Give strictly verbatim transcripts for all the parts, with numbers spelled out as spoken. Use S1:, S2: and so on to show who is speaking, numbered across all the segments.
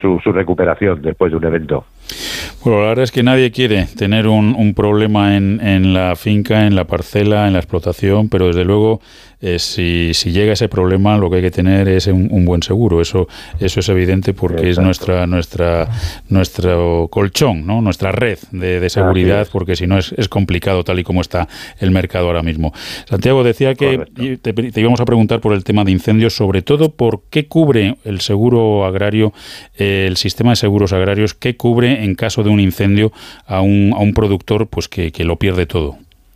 S1: su, su recuperación después de un evento.
S2: Bueno, la verdad es que nadie quiere tener un, un problema en, en la finca, en la parcela, en la explotación, pero desde luego eh, si, si llega ese problema, lo que hay que tener es un, un buen seguro. Eso eso es evidente porque Exacto. es nuestra nuestra nuestro colchón, ¿no? Nuestra red de, de seguridad, porque si no es, es complicado tal y como está el mercado ahora mismo. Santiago, decía que te, te íbamos a preguntar por el tema de incendios, sobre todo por qué cubre el seguro agrario, eh, el sistema de seguros agrarios, qué cubre en caso de un incendio a un, a un productor pues que, que lo pierde todo.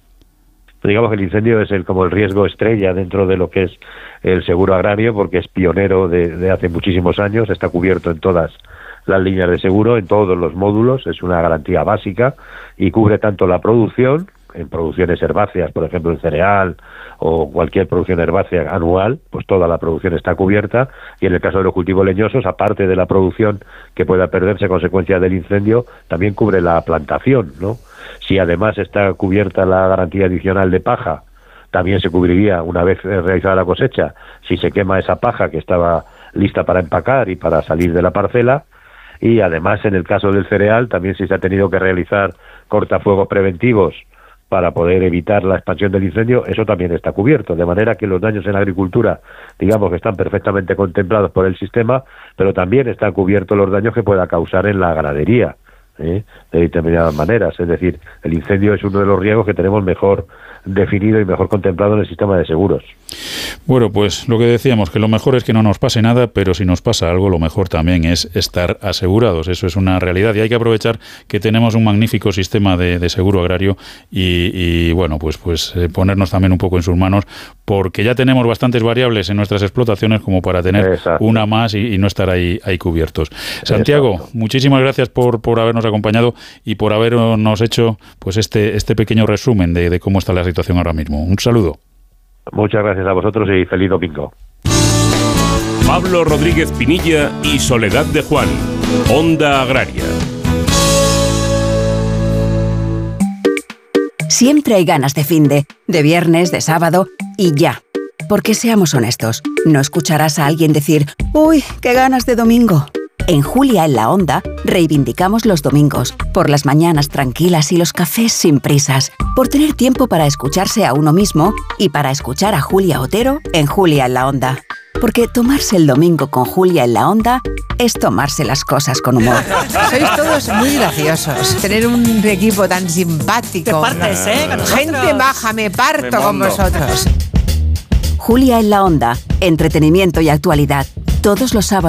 S1: Digamos que el incendio es el como el riesgo estrella dentro de lo que es el seguro agrario, porque es pionero de, de hace muchísimos años, está cubierto en todas las líneas de seguro, en todos los módulos, es una garantía básica y cubre tanto la producción, en producciones herbáceas, por ejemplo en cereal o cualquier producción herbácea anual, pues toda la producción está cubierta, y en el caso de los cultivos leñosos, aparte de la producción que pueda perderse a consecuencia del incendio, también cubre la plantación, ¿no? Si además está cubierta la garantía adicional de paja, también se cubriría una vez realizada la cosecha, si se quema esa paja que estaba lista para empacar y para salir de la parcela. Y además, en el caso del cereal, también si se ha tenido que realizar cortafuegos preventivos para poder evitar la expansión del incendio, eso también está cubierto, de manera que los daños en la agricultura, digamos que están perfectamente contemplados por el sistema, pero también están cubiertos los daños que pueda causar en la ganadería, ¿eh? de determinadas maneras. Es decir, el incendio es uno de los riesgos que tenemos mejor definido y mejor contemplado en el sistema de seguros.
S2: Bueno, pues lo que decíamos, que lo mejor es que no nos pase nada, pero si nos pasa algo, lo mejor también es estar asegurados. Eso es una realidad y hay que aprovechar que tenemos un magnífico sistema de, de seguro agrario y, y bueno, pues, pues eh, ponernos también un poco en sus manos, porque ya tenemos bastantes variables en nuestras explotaciones como para tener Exacto. una más y, y no estar ahí, ahí cubiertos. Santiago, Exacto. muchísimas gracias por, por habernos acompañado y por habernos hecho pues este, este pequeño resumen de, de cómo está la situación ahora mismo. Un saludo.
S1: Muchas gracias a vosotros y feliz domingo.
S3: Pablo Rodríguez Pinilla y Soledad de Juan, Onda Agraria.
S4: Siempre hay ganas de finde, de viernes, de sábado y ya. Porque seamos honestos, no escucharás a alguien decir «Uy, qué ganas de domingo». En Julia en la Onda reivindicamos los domingos, por las mañanas tranquilas y los cafés sin prisas, por tener tiempo para escucharse a uno mismo y para escuchar a Julia Otero en Julia en la Onda. Porque tomarse el domingo con Julia en la Onda es tomarse las cosas con humor.
S5: Sois todos muy graciosos. Tener un equipo tan simpático.
S6: Te partes, ¿eh? Con
S5: Gente maja, me parto con vosotros.
S4: Julia en la Onda, entretenimiento y actualidad. Todos los sábados.